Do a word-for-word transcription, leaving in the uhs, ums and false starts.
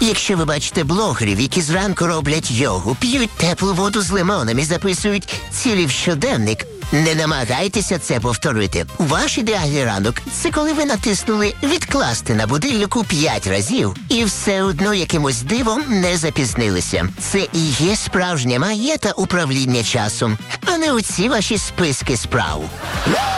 Якщо ви бачите блогерів, які зранку роблять йогу, п'ють теплу воду з лимоном і записують цілі в щоденник, не намагайтеся це повторити. Ваш ідеальний ранок – це коли ви натиснули «Відкласти» на будильнику п'ять разів і все одно якимось дивом не запізнилися. Це і є справжня магія та управління часом, а не оці ваші списки справ.